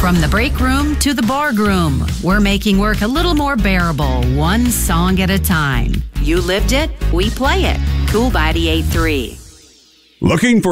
From the break room to the bar room, we're making work a little more bearable, one song at a time. You lived it, we play it. Cool 98.3. Looking for